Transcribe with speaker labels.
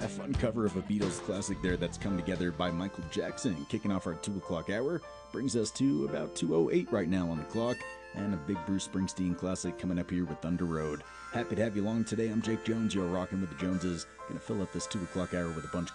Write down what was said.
Speaker 1: A fun cover of a Beatles classic there that's come together by Michael Jackson. Kicking off our 2 o'clock hour brings us to about 2:08 right now on the clock. And a big Bruce Springsteen classic coming up here with Thunder Road. Happy to have you along today. I'm Jake Jones. You're rocking with the Joneses. Gonna fill up this 2 o'clock hour with a bunch